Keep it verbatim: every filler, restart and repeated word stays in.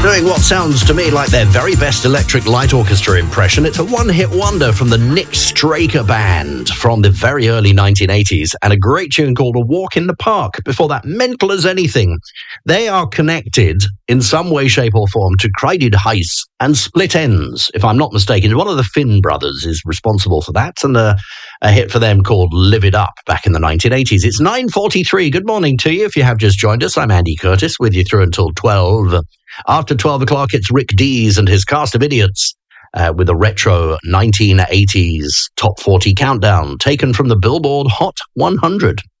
Doing what sounds to me like their very best Electric Light Orchestra impression. It's a one-hit wonder from the Nick Straker Band from the very early nineteen eighties, and a great tune called A Walk in the Park. Before that, Mental as Anything. They are connected in some way, shape or form to Creighted Heiss and Split Ends, if I'm not mistaken. One of the Finn brothers is responsible for that, and a, a hit for them called Live It Up back in the nineteen eighties. It's nine forty-three. Good morning to you if you have just joined us. I'm Andy Curtis with you through until twelve. After twelve o'clock, it's Rick Dees and his cast of idiots uh, with a retro nineteen eighties top forty countdown taken from the Billboard Hot one hundred.